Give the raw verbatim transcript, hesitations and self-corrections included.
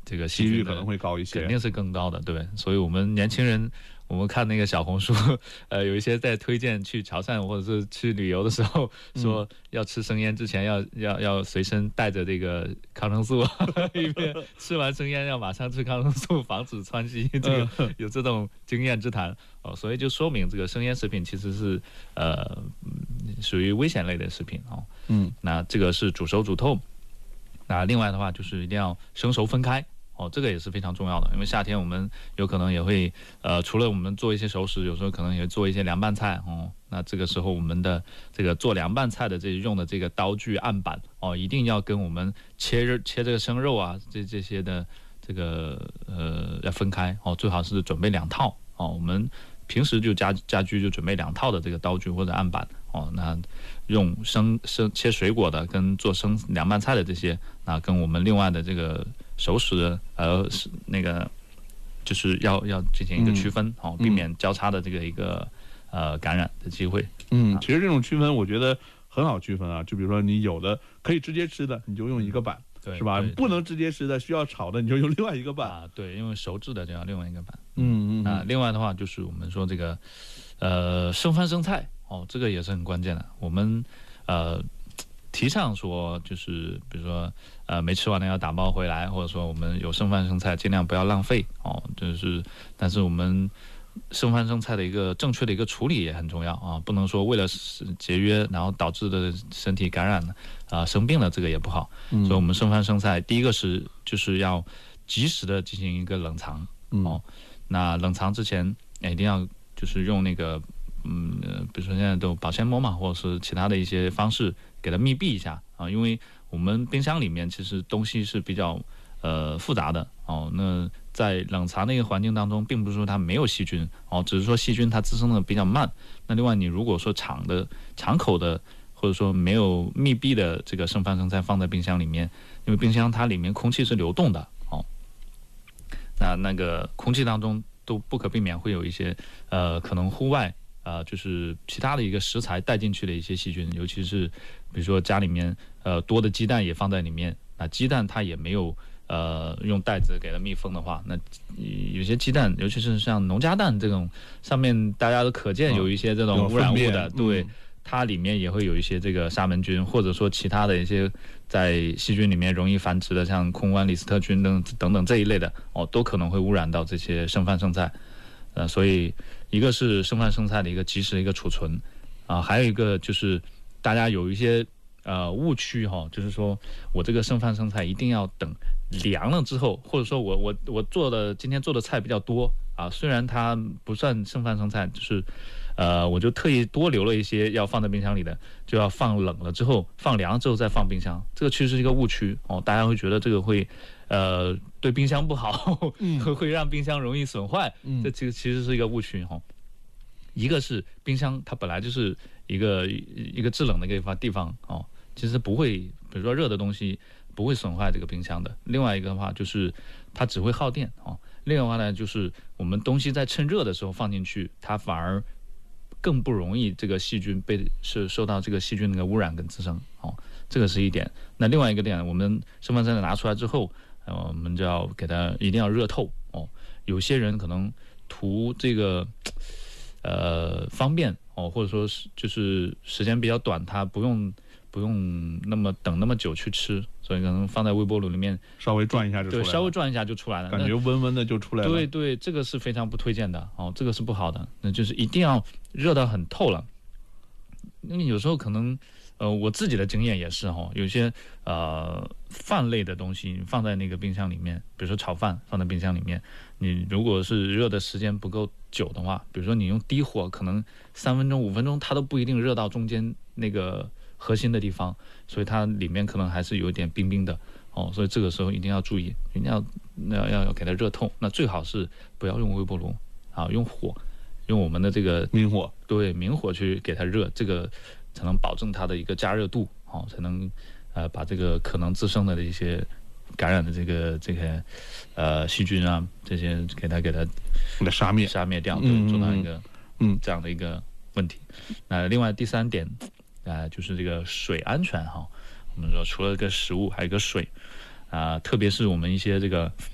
这个细菌几率可能会高一些， 肯定是更高的，对。所以我们年轻人，我们看那个小红书，呃，有一些在推荐去潮汕或者是去旅游的时候，说要吃生腌之前要要要随身带着这个抗生素，因为吃完生腌要马上吃抗生素，防止窜稀，这个有这种经验之谈哦。所以就说明这个生腌食品其实是呃属于危险类的食品哦。 嗯， 那这个是煮熟煮透。那另外的话就是一定要生熟分开哦，这个也是非常重要的，因为夏天我们有可能也会呃，除了我们做一些熟食，有时候可能也会做一些凉拌菜哦。那这个时候我们的这个做凉拌菜的这用的这个刀具案板哦，一定要跟我们切切这个生肉啊这这些的这个呃要分开哦，最好是准备两套哦。我们平时就家家居就准备两套的这个刀具或者案板哦，那用生生切水果的跟做生凉拌菜的这些，那跟我们另外的这个熟食的呃是那个就是要要进行一个区分、嗯、哦，避免交叉的这个一个呃感染的机会。 嗯，其实这种区分我觉得很好区分啊，就比如说你有的可以直接吃的，你就用一个板。 对， 是吧？不能直接吃的，需要炒的，你就用另外一个板啊。对，因为熟制的就要另外一个板。 嗯嗯啊，另外的话就是我们说这个，呃，生饭生菜哦，这个也是很关键的。我们呃提倡说，就是比如说呃没吃完的要打包回来，或者说我们有剩饭剩菜尽量不要浪费哦。就是但是我们剩饭剩菜的一个正确的一个处理也很重要啊，不能说为了节约然后导致的身体感染了啊生病了，这个也不好。 嗯、 所以我们剩饭剩菜第一个是就是要及时的进行一个冷藏、嗯、哦。那冷藏之前一定要就是用那个嗯，比如说现在都保鲜膜嘛，或者是其他的一些方式给它密闭一下啊，因为我们冰箱里面其实东西是比较呃复杂的哦。那在冷藏的一个环境当中，并不是说它没有细菌哦，只是说细菌它滋生的比较慢。那另外你如果说长的长口的或者说没有密闭的这个剩饭剩菜放在冰箱里面，因为冰箱它里面空气是流动的哦，那那个空气当中都不可避免会有一些呃可能户外呃就是其他的一个食材带进去的一些细菌，尤其是比如说家里面呃多的鸡蛋也放在里面，那鸡蛋它也没有呃用袋子给它密封的话，那有些鸡蛋尤其是像农家蛋这种上面大家都可见有一些这种污染物的、嗯、对、嗯，它里面也会有一些这个沙门菌，或者说其他的一些在细菌里面容易繁殖的，像空湾李斯特菌等等等这一类的哦，都可能会污染到这些剩饭剩菜。呃，所以一个是剩饭剩菜的一个及时的一个储存啊、呃，还有一个就是大家有一些呃误区哈、哦，就是说我这个剩饭剩菜一定要等凉了之后，或者说我我我做的今天做的菜比较多啊，虽然它不算剩饭剩菜，就是呃我就特意多留了一些要放在冰箱里的，就要放冷了之后放凉了之后再放冰箱，这个其实是一个误区哦，大家会觉得这个会呃对冰箱不好，嗯、会让冰箱容易损坏，嗯、这其实其实是一个误区哈、哦。一个是冰箱它本来就是一个一个制冷的一个地方哦，其实不会，比如说热的东西不会损坏这个冰箱的。另外一个的话就是它只会耗电哦。另外的话呢，就是我们东西在趁热的时候放进去，它反而更不容易这个细菌被是受到这个细菌的污染跟滋生哦，这个是一点。那另外一个点，我们剩饭剩菜拿出来之后，呃，我们就要给它一定要热透哦。有些人可能图这个呃方便哦，或者说是就是时间比较短，它不用不用那么等那么久去吃，所以可能放在微波炉里面稍微转一下就出来了， 对，稍微转一下就出来了， 感觉温温的就出来了。 对对，这个是非常不推荐的哦，这个是不好的。那就是一定要热到很透了，因为有时候可能呃我自己的经验也是哈、哦，有些呃饭类的东西放在那个冰箱里面，比如说炒饭放在冰箱里面，你如果是热的时间不够久的话，比如说你用低火，可能三分钟五分钟它都不一定热到中间那个核心的地方，所以它里面可能还是有点冰冰的哦，所以这个时候一定要注意，一定要要要给它热透。那最好是不要用微波炉啊，用火，用我们的这个明火，对， 明火去给它热，这个才能保证它的一个加热度，哦，才能呃把这个可能滋生的一些感染的这个这个呃细菌啊这些给它给它给它杀灭杀灭掉，对，做到一个嗯这样的一个问题。那另外第三点啊、呃、就是这个水安全哈，我们说除了这个食物还有一个水啊、呃，特别是我们一些这个